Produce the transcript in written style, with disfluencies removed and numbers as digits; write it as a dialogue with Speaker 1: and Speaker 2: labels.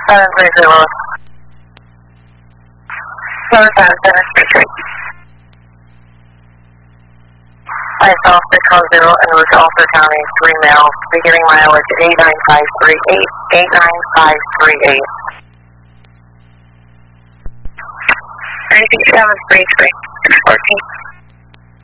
Speaker 1: 730. 757 I saw 610 and was also counting 3 miles, beginning mileage 89538, 89538. 36733, 14.